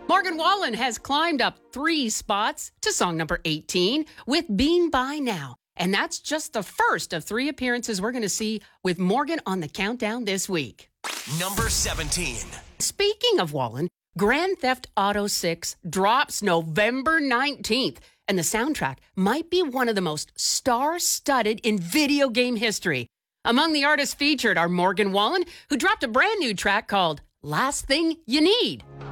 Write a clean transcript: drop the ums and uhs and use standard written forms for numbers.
Morgan Wallen has climbed up 3 spots to song number 18 with Being By Now. And that's just the first of 3 appearances we're going to see with Morgan on the countdown this week. Number 17. Speaking of Wallen, Grand Theft Auto 6 drops November 19th. And the soundtrack might be one of the most star-studded in video game history. Among the artists featured are Morgan Wallen, who dropped a brand new track called Last Thing You Need.